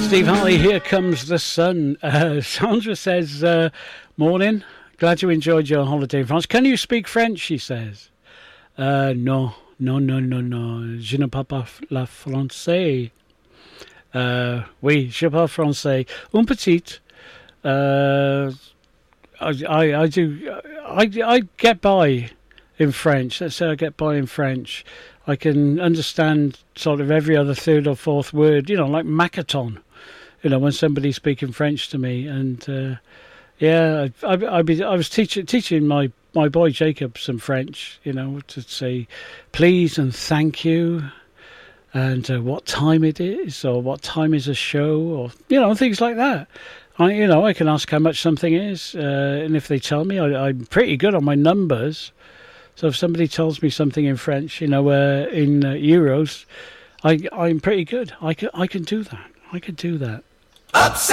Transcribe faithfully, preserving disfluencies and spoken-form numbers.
Steve Harley, Here Comes the Sun. Uh, Sandra says, uh, morning, glad you enjoyed your holiday in France. Can you speak French, she says. Uh, no, no, no, no, no. Je ne parle pas la français. Uh, oui, je parle français. Un petit. Uh, I, I, I do, I, I get by in French. Let's say I get by in French. I can understand sort of every other third or fourth word, you know, like Macaton. You know, when somebody's speaking French to me, and uh, yeah, I, I, I, be, I was teaching teaching my, my boy Jacob some French. You know, to say please and thank you, and uh, what time it is, or what time is a show, or you know, things like that. I, you know, I can ask how much something is, uh, and if they tell me, I, I'm pretty good on my numbers. So if somebody tells me something in French, you know, uh, in uh, euros, I, I'm pretty good. I can, I can do that. I can do that. Upset!